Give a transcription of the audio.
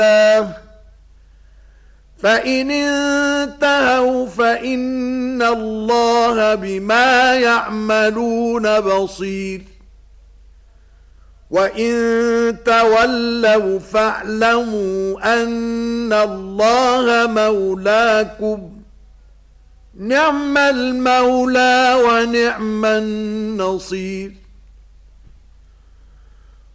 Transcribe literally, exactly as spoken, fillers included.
فإن انتهوا فإن الله بما يعملون بصير وإن تولوا فاعلموا أن الله مولاكم نعم المولى ونعم النصير